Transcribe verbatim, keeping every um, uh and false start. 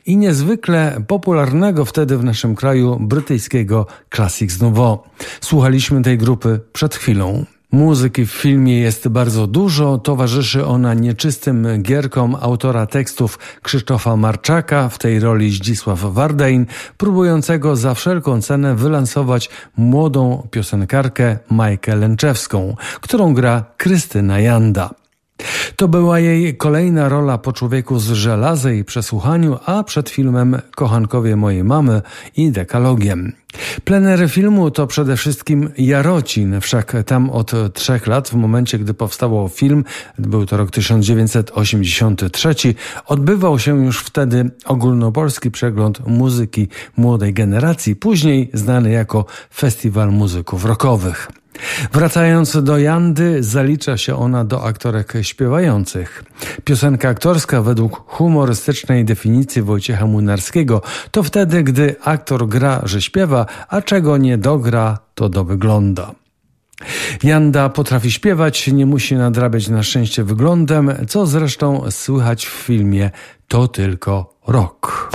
i niezwykle popularnego wtedy w naszym kraju brytyjskiego Classics Nouveau. Słuchaliśmy tej grupy przed chwilą. Muzyki w filmie jest bardzo dużo, towarzyszy ona nieczystym gierkom autora tekstów Krzysztofa Marczaka, w tej roli Zdzisław Wardein, próbującego za wszelką cenę wylansować młodą piosenkarkę Majkę Lęczewską, którą gra Krystyna Janda. To była jej kolejna rola po Człowieku z żelaza i Przesłuchaniu, a przed filmem Kochankowie mojej mamy i Dekalogiem. Plenery filmu to przede wszystkim Jarocin, wszak tam od trzech lat, w momencie gdy powstawał film, był to rok tysiąc dziewięćset osiemdziesiąty trzeci, odbywał się już wtedy ogólnopolski przegląd muzyki młodej generacji, później znany jako Festiwal Muzyków Rockowych. Wracając do Jandy, zalicza się ona do aktorek śpiewających. Piosenka aktorska według humorystycznej definicji Wojciecha Młynarskiego to wtedy, gdy aktor gra, że śpiewa, a czego nie dogra, to dowygląda. Janda potrafi śpiewać, nie musi nadrabiać na szczęście wyglądem, co zresztą słychać w filmie To tylko rok.